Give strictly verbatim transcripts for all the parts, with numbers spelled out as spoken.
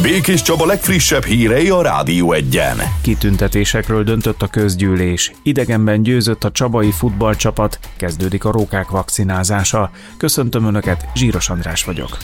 Békés Csaba legfrissebb hírei a Rádió Egyen. Kitüntetésekről döntött a közgyűlés. Idegenben győzött a csabai futballcsapat, kezdődik a rókák vakcinázása. Köszöntöm Önöket, Zsíros András vagyok.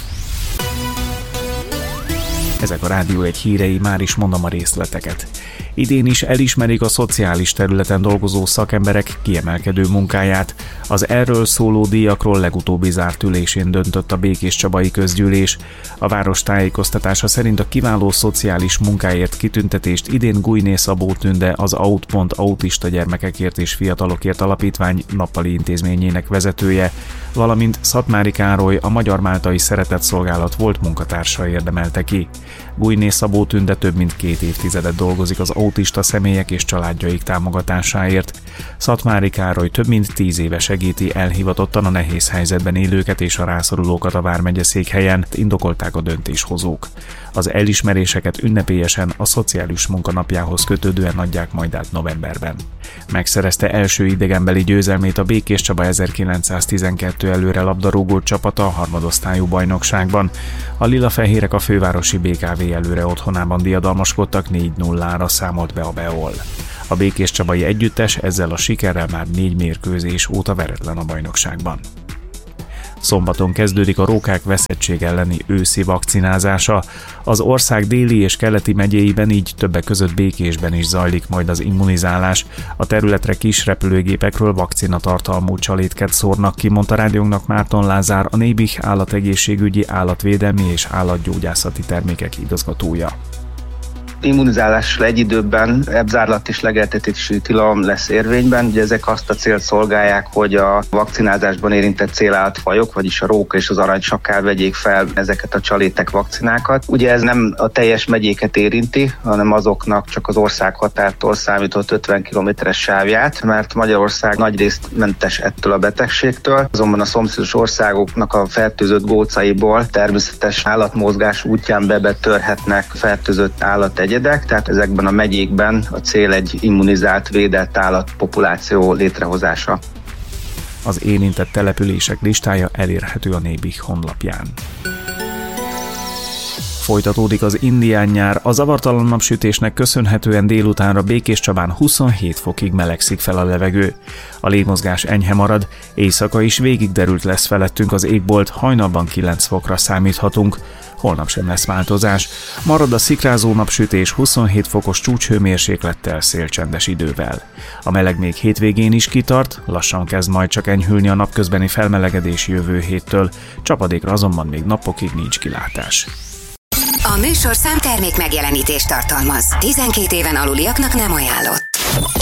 Ezek a Rádió Egy hírei, már is mondom a részleteket. Idén is elismerik a szociális területen dolgozó szakemberek kiemelkedő munkáját. Az erről szóló díjakról legutóbbi zárt ülésén döntött a Békés Csabai Közgyűlés. A város tájékoztatása szerint a kiváló szociális munkáért kitüntetést idén Gulyné Szabó Tünde, az Aut pont Autista Gyermekekért és Fiatalokért Alapítvány nappali intézményének vezetője, valamint Szatmári Károly, a Magyar Máltai Szeretetszolgálat volt munkatársa érdemelte ki. Gulyné Szabó Tünde több mint két évtizedet dolgozik az autista személyek és családjaik támogatásáért. Szatmári Károly több mint tíz éve segíti elhivatottan a nehéz helyzetben élőket és a rászorulókat a vármegye székhelyen, indokolták a döntéshozók. Az elismeréseket ünnepélyesen a szociális munkanapjához kötődően adják majd át novemberben. Megszerezte első idegenbeli győzelmét a Békés Csaba ezerkilencszáztizenkettő előre labdarúgó csapata a harmadosztályú bajnokságban. A lilafehérek a fővárosi bé ká vé előre otthonában diadalmaskodtak, négy nullára számolt be a Beol. A Békés Csabai együttes ezzel a sikerrel már négy mérkőzés óta veretlen a bajnokságban. Szombaton kezdődik a rókák veszettség elleni őszi vakcinázása. Az ország déli és keleti megyéiben, így többek között Békésben is zajlik majd az immunizálás. A területre kis repülőgépekről vakcinatartalmú csalétket szórnak ki, mondta rádiónknak Márton Lázár, a Nébih állategészségügyi, állatvédelmi és állatgyógyászati termékek igazgatója. Immunizálásra egy időben ebzárlat és legeltetési tilalom lesz érvényben. Ugye ezek azt a célt szolgálják, hogy a vakcinázásban érintett célállatfajok, vagyis a róka és az aranysakál vegyék fel ezeket a csalétek vakcinákat. Ugye ez nem a teljes megyéket érinti, hanem azoknak csak az országhatártól számított ötven kilométeres sávját, mert Magyarország nagyrészt mentes ettől a betegségtől. Azonban a szomszédos országoknak a fertőzött gócaiból természetes állatmozgás útján bebetörhetnek fertőzött állat egyedek, tehát ezekben a megyékben a cél egy immunizált, védett állatpopuláció létrehozása. Az érintett települések listája elérhető a Nébih honlapján. Folytatódik az indián nyár, a zavartalan napsütésnek köszönhetően délutánra Békés Csabán huszonhét fokig melegszik fel a levegő. A légmozgás enyhe marad, éjszaka is végig derült lesz felettünk az égbolt, hajnalban kilenc fokra számíthatunk. Holnap sem lesz változás. Marad a szikrázó napsütés huszonhét fokos csúcshőmérséklettel, szélcsendes idővel. A meleg még hétvégén is kitart, lassan kezd majd csak enyhülni a napközbeni felmelegedés jövő héttől, csapadékra azonban még napokig nincs kilátás. A műsorszám termék megjelenítést tartalmaz. tizenkét éven aluliaknak nem ajánlott.